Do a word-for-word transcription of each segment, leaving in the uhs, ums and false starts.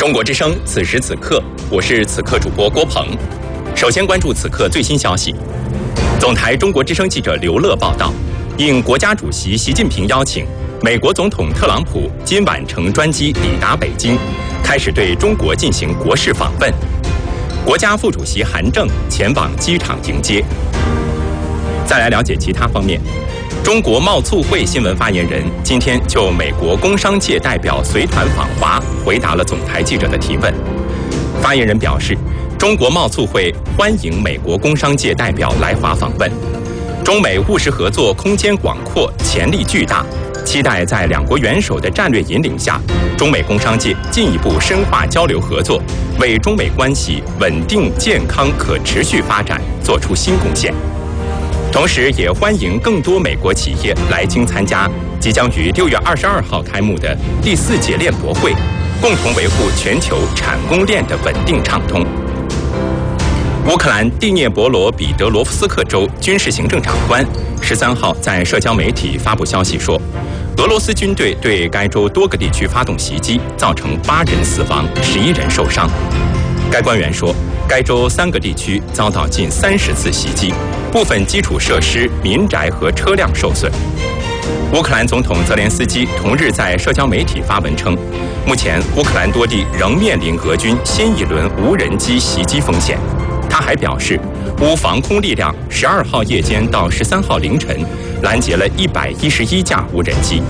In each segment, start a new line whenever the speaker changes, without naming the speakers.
中国之声，此时此刻，我是此刻主播郭鹏。首先关注此刻最新消息。总台中国之声记者刘乐报道，应国家主席习近平邀请，美国总统特朗普今晚乘专机抵达北京，开始对中国进行国事访问。国家副主席韩正前往机场迎接。再来了解其他方面。中国贸促会新闻发言人今天就美国工商界代表随团访华回答了总台记者的提问。发言人表示，中国贸促会欢迎美国工商界代表来华访问，中美务实合作空间广阔，潜力巨大，期待在两国元首的战略引领下，中美工商界进一步深化交流合作，为中美关系稳定、健康、可持续发展做出新贡献。同时也欢迎更多美国企业来京参加即将于六月二十二号开幕的第四届链博会，共同维护全球产供链的稳定畅通。乌克兰第聂伯罗彼得罗夫斯克州军事行政长官十三号在社交媒体发布消息说，俄罗斯军队对该州多个地区发动袭击，造成八人死亡、十一人受伤。该官员说，该州三个地区遭到近三十次袭击，部分基础设施、民宅和车辆受损。乌克兰总统泽连斯基同日在社交媒体发文称，目前乌克兰多地仍面临俄军新一轮无人机袭击风险。他还表示，乌防空力量十二号夜间到十三号凌晨拦截了一百一十一架无人机。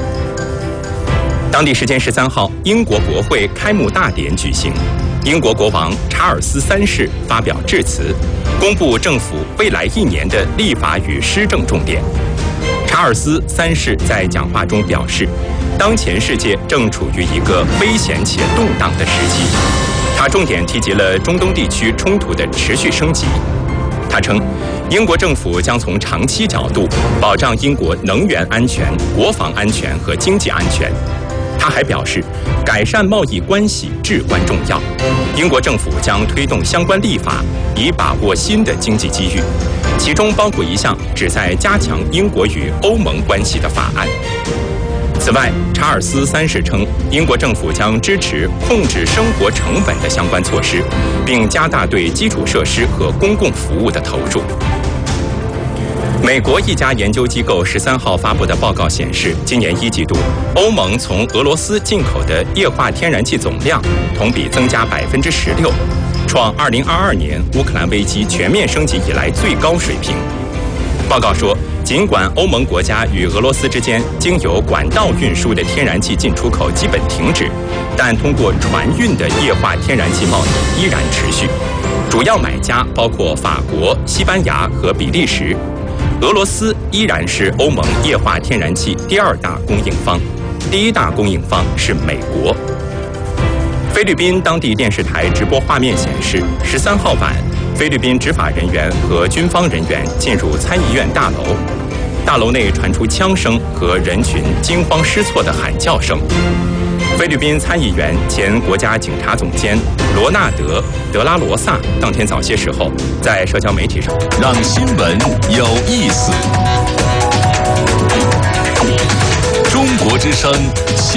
当地时间十三号，英国国会开幕大典举行。英国国王查尔斯三世发表致辞，公布政府未来一年的立法与施政重点。查尔斯三世在讲话中表示，当前世界正处于一个危险且动荡的时期。他重点提及了中东地区冲突的持续升级。他称，英国政府将从长期角度保障英国能源安全、国防安全和经济安全。他还表示，改善贸易关系至关重要。英国政府将推动相关立法，以把握新的经济机遇，其中包括一项旨在加强英国与欧盟关系的法案。此外，查尔斯三世称，英国政府将支持控制生活成本的相关措施，并加大对基础设施和公共服务的投入。美国一家研究机构十三号发布的报告显示，今年一季度，欧盟从俄罗斯进口的液化天然气总量同比增加百分之十六，创二零二二年乌克兰危机全面升级以来最高水平。报告说，尽管欧盟国家与俄罗斯之间经由管道运输的天然气进出口基本停止，但通过船运的液化天然气贸易依然持续。主要买家包括法国、西班牙和比利时。俄罗斯依然是欧盟液化天然气第二大供应方，第一大供应方是美国。菲律宾当地电视台直播画面显示，十三号晚，菲律宾执法人员和军方人员进入参议院大楼，大楼内传出枪声和人群惊慌失措的喊叫声。菲律宾参议员兼国家警察总监罗纳德·德拉罗萨当天早些时候在社交媒体上，
让新闻有意思。中国之声新